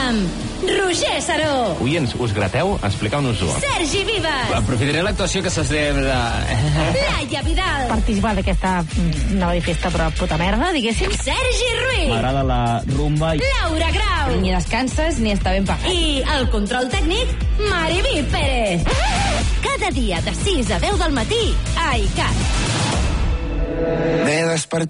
amb Roger Saró. Oients, us grateu? Expliqueu-nos-ho. Sergi Vives. Aprofitaré l'actuació que se celebra... Laia Vidal. Participar d'aquesta nova festa però puta merda, diguéssim. Sergi Ruiz. M'agrada la rumba. Laura Grau. Ni descanses ni està ben pagat. I el control tècnic, Mariví Pérez. Cada dia de 6 a 10 del matí a ICAT. M'he despertat